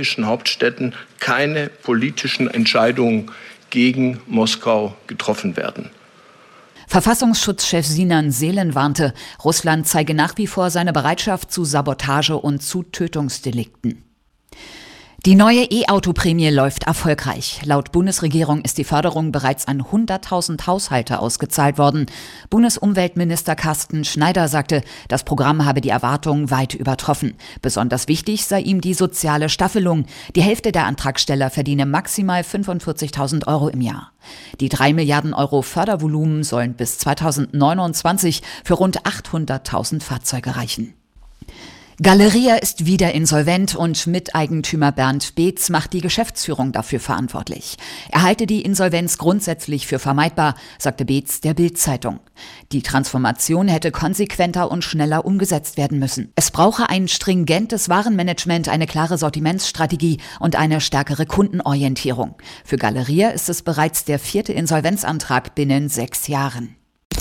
europäischen Hauptstädten keine politischen Entscheidungen gegen Moskau getroffen werden. Verfassungsschutzchef Sinan Selen warnte, Russland zeige nach wie vor seine Bereitschaft zu Sabotage und zu Tötungsdelikten. Die neue E-Auto-Prämie läuft erfolgreich. Laut Bundesregierung ist die Förderung bereits an 100.000 Haushalte ausgezahlt worden. Bundesumweltminister Carsten Schneider sagte, das Programm habe die Erwartungen weit übertroffen. Besonders wichtig sei ihm die soziale Staffelung. Die Hälfte der Antragsteller verdiene maximal 45.000 € im Jahr. Die 3 Milliarden € Fördervolumen sollen bis 2029 für rund 800.000 Fahrzeuge reichen. Galeria ist wieder insolvent und Miteigentümer Bernd Beetz macht die Geschäftsführung dafür verantwortlich. Er halte die Insolvenz grundsätzlich für vermeidbar, sagte Beetz der Bild-Zeitung. Die Transformation hätte konsequenter und schneller umgesetzt werden müssen. Es brauche ein stringentes Warenmanagement, eine klare Sortimentsstrategie und eine stärkere Kundenorientierung. Für Galeria ist es bereits der 4. Insolvenzantrag binnen 6 Jahren.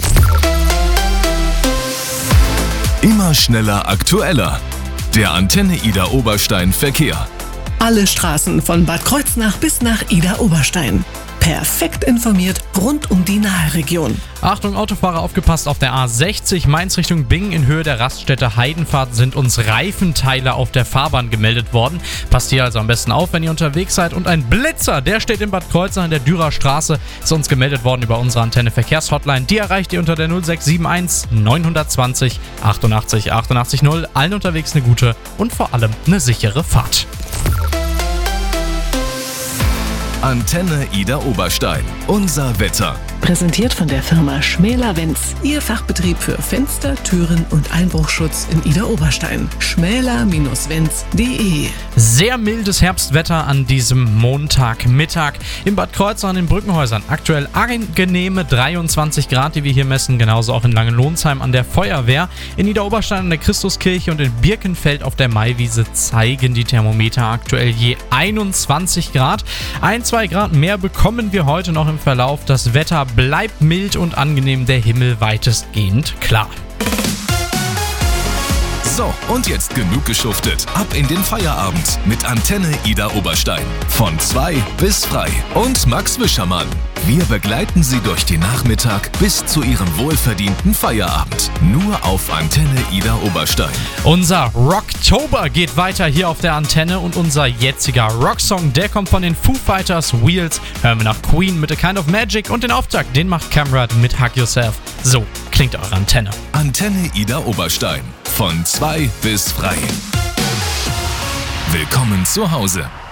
Immer schneller, aktueller. Der Antenne Ida Oberstein Verkehr. Alle Straßen von Bad Kreuznach bis nach Ida Oberstein. Perfekt informiert rund um die Naheregion. Achtung Autofahrer, aufgepasst, auf der A60 Mainz Richtung Bingen in Höhe der Raststätte Heidenfahrt sind uns Reifenteile auf der Fahrbahn gemeldet worden. Passt hier also am besten auf, wenn ihr unterwegs seid. Und ein Blitzer, der steht in Bad Kreuznach in der Dürer Straße, ist uns gemeldet worden über unsere Antenne Verkehrshotline. Die erreicht ihr unter der 0671 920 88 88 0. Allen unterwegs eine gute und vor allem eine sichere Fahrt. Antenne Ida Oberstein. Unser Wetter. Präsentiert von der Firma Schmäler-Wenz. Ihr Fachbetrieb für Fenster, Türen und Einbruchschutz in Ida Oberstein. schmäler-wenz.de. Sehr mildes Herbstwetter an diesem Montagmittag. In Bad Kreuznach an den Brückenhäusern aktuell angenehme 23 Grad, die wir hier messen. Genauso auch in Langenlohnsheim an der Feuerwehr. In Ida Oberstein an der Christuskirche und in Birkenfeld auf der Maiwiese zeigen die Thermometer aktuell je 21 Grad. 1-2 Grad mehr bekommen wir heute noch im Verlauf. Das Wetter bleibt mild und angenehm, der Himmel weitestgehend klar. So, und jetzt genug geschuftet. Ab in den Feierabend mit Antenne Ida Oberstein. Von 2 bis frei. Und Max Wischermann. Wir begleiten Sie durch den Nachmittag bis zu Ihrem wohlverdienten Feierabend. Nur auf Antenne Ida Oberstein. Unser Rocktober geht weiter hier auf der Antenne und unser jetziger Rocksong, der kommt von den Foo Fighters. Wheels hören wir nach Queen mit A Kind of Magic und den Auftakt, den macht Camrad mit Hug Yourself. So klingt eure Antenne. Antenne Ida Oberstein. Von 2 bis frei. Willkommen zu Hause.